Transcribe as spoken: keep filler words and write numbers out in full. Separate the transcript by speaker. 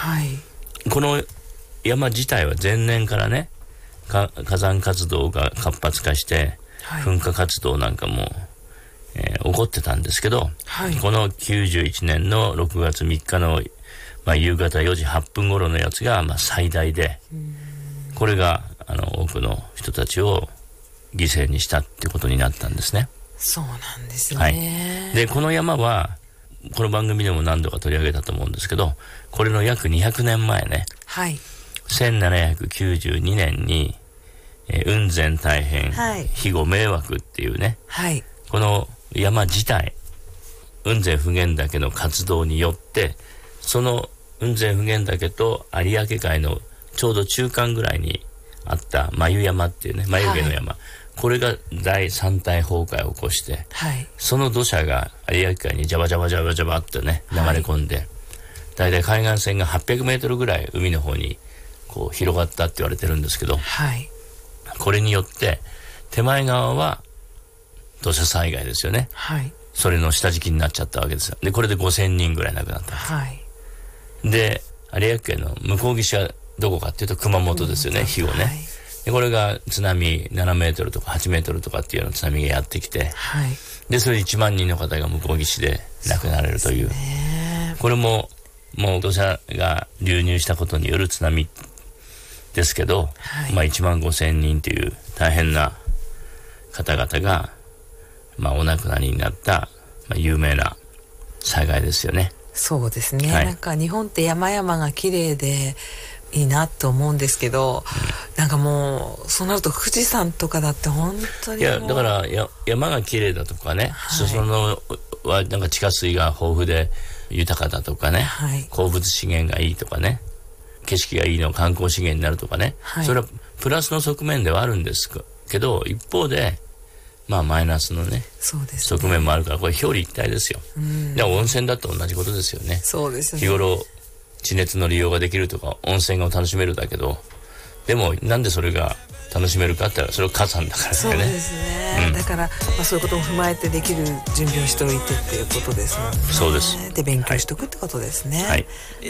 Speaker 1: はい、
Speaker 2: この山自体は前年からね火山活動が活発化して、はい、噴火活動なんかも、えー、起こってたんですけど、はい、このきゅうじゅういちねんのろくがつみっかの、まあ、夕方よじはっぷん頃のやつが、まあ、最大で、これがあの多くの人たちを犠牲にしたってことになったんですね。
Speaker 1: そうなんですね、
Speaker 2: はい、でこの山はこの番組でも何度か取り上げたと思うんですけど、これの約にひゃくねんまえね、
Speaker 1: はい、
Speaker 2: せんななひゃくきゅうじゅうにねんに、えー、雲仙大変、はい、庇護迷惑っていうね、
Speaker 1: はい、
Speaker 2: この山自体雲仙普賢岳の活動によって、その雲仙普賢岳と有明海のちょうど中間ぐらいにあった眉山っていうね、眉毛の山、はい、これが大山体崩壊を起こして、はい、その土砂が有明海にジャバジャバジャバジャバってね流れ込んで、はい、だいたい海岸線がはっぴゃくメートルぐらい海の方にこう広がったって言われてるんですけど、はい、これによって手前側は土砂災害ですよね、はい、それの下敷きになっちゃったわけですよ。でこれでごせんにんぐらい亡くなった、はい、で有明海の向こう岸はどこかっていうと熊本ですよね、肥後ね、はい、でこれが津波ななメートルとかはちメートルとかっていうような津波がやってきて、はい、でそれでいちまんにんの方が向こう岸で亡くなれるという、これももう土砂が流入したことによる津波ですけど、はい、まあいちまんごせんにんという大変な方々が、まあ、お亡くなりになった、まあ、有名な災害ですよね。
Speaker 1: そうですね、はい、なんか日本って山々が綺麗でいいなと思うんですけど、うん、なんかもうそうなると富士山とかだって本当に
Speaker 2: いやだからや山が綺麗だとかね、はい、そのはなんか地下水が豊富で豊かだとかね、はい、鉱物資源がいいとかね、景色がいいの観光資源になるとかね、はい、それはプラスの側面ではあるんですけど、一方でまあマイナスのね、そうですね、側面もあるから、これ表裏一体ですよ。うん、で温泉だと同じことですよね。
Speaker 1: そうですね。
Speaker 2: 日頃地熱の利用ができるとか温泉を楽しめるだけど、でもなんでそれが楽しめるかって言ったらそれは火山だからね。
Speaker 1: そうですね、うん、だから、まあ、そういうことを踏まえてできる準備をしておいてっていうことですもんね。
Speaker 2: そうです。
Speaker 1: で勉強しておくってことですね。
Speaker 2: はい、